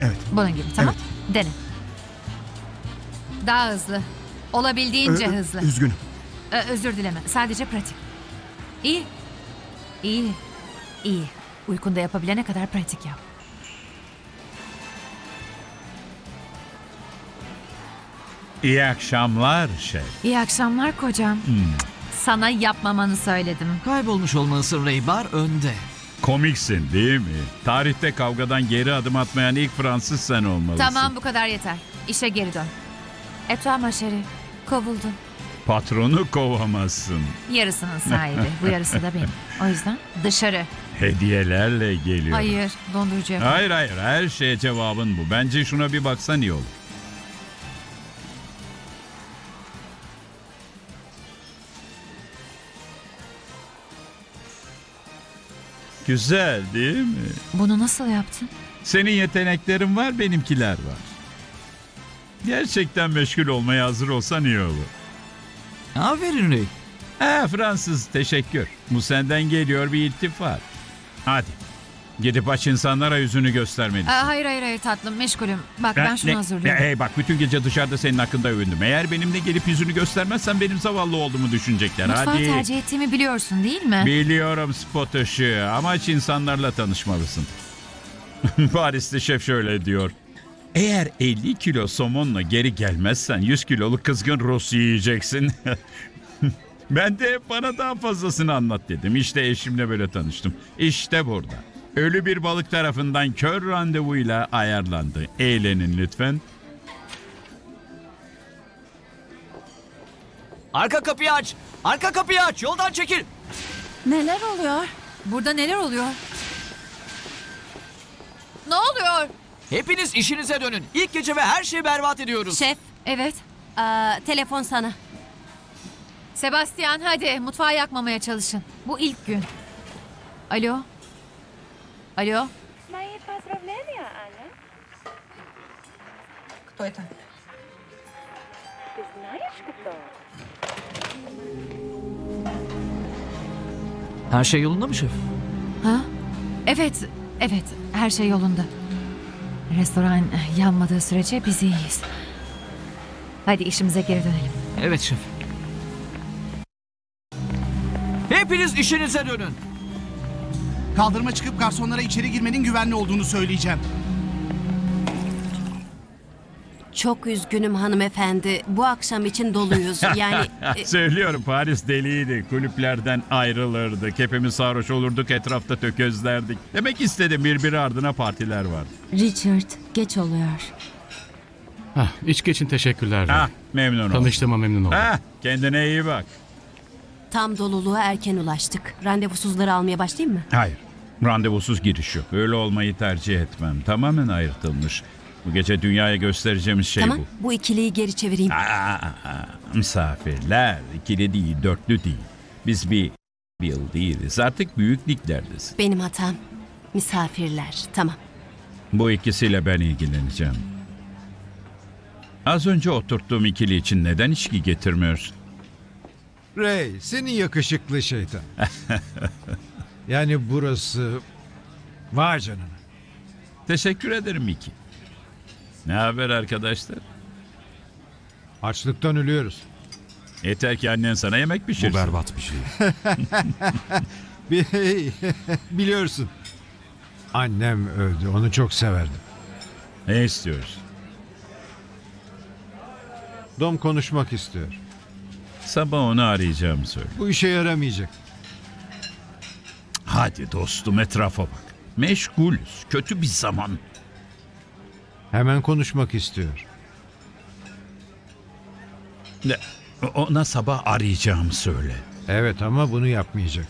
Evet. Bunun gibi, tamam? Dene. Daha hızlı. Olabildiğince hızlı. Üzgünüm. Özür dileme. Sadece pratik. İyi. İyi. İyi. Uykunda yapabilene kadar pratik yap. İyi akşamlar şef. İyi akşamlar kocam. Sana yapmamanı söyledim. Kaybolmuş olmalısın Raybar önde. Komiksin değil mi? Tarihte kavgadan geri adım atmayan ilk Fransız sen olmalısın. Tamam, bu kadar yeter. İşe geri dön. Etwa Şeri. Kovuldun. Patronu kovamazsın. Yarısının sahibi. Bu yarısı da benim. O yüzden dışarı. Hediyelerle geliyor. Hayır, dondurucu yapalım. Hayır, her şeye cevabın bu. Bence şuna bir baksan iyi olur. Güzel değil mi? Bunu nasıl yaptın? Senin yeteneklerin var, benimkiler var. Gerçekten meşgul olmaya hazır olsan iyi olur. Aferin Ray. Fransız, teşekkür. Bu senden geliyor, bir iltifat. Hadi. Gidip aç insanlara yüzünü göstermelisin. Hayır tatlım, meşgulüm. Bak ben şunu hazırlıyorum. Hey bak, bütün gece dışarıda senin hakkında övündüm. Eğer benimle gelip yüzünü göstermezsen benim zavallı olduğumu düşünecekler. Mutfağı Hadi. tercih ettiğimi biliyorsun değil mi? Biliyorum spot ışığı. Amaç insanlarla tanışmalısın. Parisli şef şöyle diyor. Eğer 50 kilo somonla geri gelmezsen 100 kiloluk kızgın Rus yiyeceksin. Ben de bana daha fazlasını anlat dedim. İşte eşimle böyle tanıştım. İşte burada. Ölü bir balık tarafından kör randevuyla ayarlandı. Eğlenin lütfen. Arka kapıyı aç. Arka kapıyı aç. Yoldan çekil. Neler oluyor? Burada neler oluyor? Ne oluyor? Hepiniz işinize dönün. İlk gece ve her şeyi berbat ediyoruz. Şef, Evet. telefon sana. Sebastian, hadi mutfağı yakmamaya çalışın. Bu ilk gün. Alo? Alo? Мои поздравления, Аня. Кто это? Ты знаешь, кто? Her şey yolunda mı şef? Ha? Evet, her şey yolunda. Restoran yanmadığı sürece biz iyiyiz. Hadi işimize geri dönelim. Evet şef. Hepiniz işinize dönün. Kaldırıma çıkıp garsonlara içeri girmenin güvenli olduğunu söyleyeceğim. Çok üzgünüm hanımefendi. Bu akşam için doluyuz. Yani Söylüyorum, Paris deliydi. Kulüplerden ayrılırdık. Hepimiz sarhoş olurduk, etrafta tökezlerdik. Demek istedim, birbiri ardına partiler var. Richard, geç oluyor. İçki için teşekkürler. Memnun oldum. Tanıştığıma memnun oldum. Kendine iyi bak. Tam doluluğa erken ulaştık. Randevusuzları almaya başlayayım mı? Hayır, randevusuz giriş yok. Öyle olmayı tercih etmem. Tamamen ayrıtılmış. Bu gece dünyaya göstereceğimiz şey Tamam, bu. bu ikiliyi geri çevireyim. Misafirler, ikili değil, dörtlü değil. Biz bir yıl değiliz. Artık büyük liglerdeyiz. Benim hatam. Misafirler, tamam. Bu ikisiyle ben ilgileneceğim. Az önce oturttuğum ikili için neden içki getirmiyorsun? Ray, senin yakışıklı şeytan. Yani burası... Vay canına. Teşekkür ederim Miki. Ne haber arkadaşlar? Açlıktan ölüyoruz. Yeter ki annen sana yemek pişirsin. Bu berbat bir şey. Biliyorsun. Annem öldü, onu çok severdim. Ne istiyoruz? Dom konuşmak istiyor. Sabah onu arayacağımı söyle. Bu işe yaramayacak. Hadi dostum, etrafa bak. Meşgulüz. Kötü bir zaman. Hemen konuşmak istiyor. Ona sabah arayacağımı söyle. Evet ama bunu yapmayacak.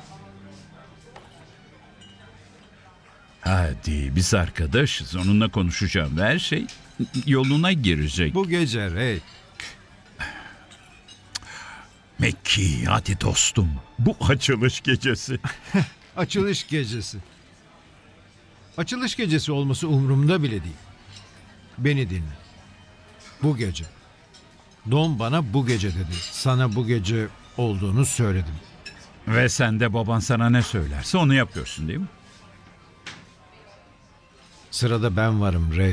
Hadi, biz arkadaşız. Onunla konuşacağım ve her şey yoluna girecek. Bu gece Ray. Mekki, hadi dostum. Bu açılış gecesi. Açılış gecesi. Açılış gecesi olması umurumda bile değil. Beni dinle. Bu gece. Dom bana bu gece dedi. Sana bu gece olduğunu söyledim. Ve sen de baban sana ne söylerse onu yapıyorsun değil mi? Sırada ben varım Ray.